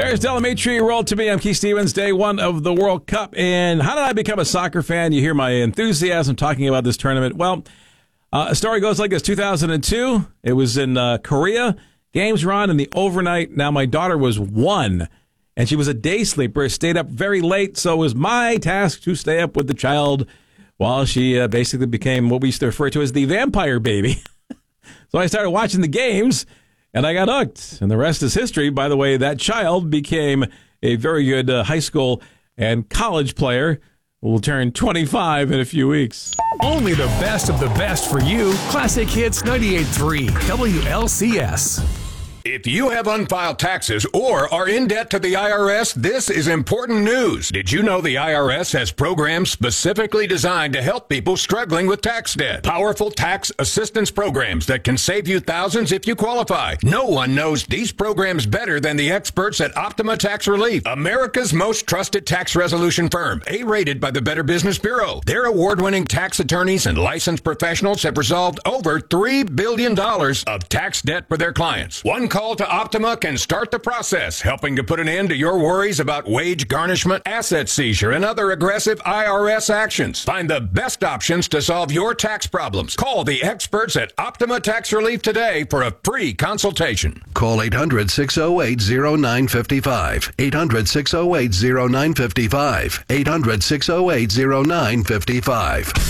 There's Delamitri. Roll to me. I'm Keith Stevens. Day one of the World Cup. And how did I become a soccer fan? You hear my enthusiasm talking about this tournament. Well, a story goes like this. 2002, it was in Korea. Games were on in the overnight. Now, my daughter was 1, and she was a day sleeper, stayed up very late, so it was my task to stay up with the child while she basically became what we used to refer to as the vampire baby. So I started watching the games, and I got hooked. And the rest is history. By the way, that child became a very good high school and college player who will turn 25 in a few weeks. Only the best of the best for you. Classic Hits 98.3 WLCS. If you have unfiled taxes or are in debt to the IRS, this is important news. Did you know the IRS has programs specifically designed to help people struggling with tax debt? Powerful tax assistance programs that can save you thousands if you qualify. No one knows these programs better than the experts at Optima Tax Relief, America's most trusted tax resolution firm, A-rated by the Better Business Bureau. Their award-winning tax attorneys and licensed professionals have resolved over $3 billion of tax debt for their clients. One call to Optima can start the process, helping to put an end to your worries about wage garnishment, asset seizure, and other aggressive IRS actions. Find the best options to solve your tax problems. Call the experts at Optima Tax Relief today for a free consultation. Call 800-608-0955. 800-608-0955. 800-608-0955.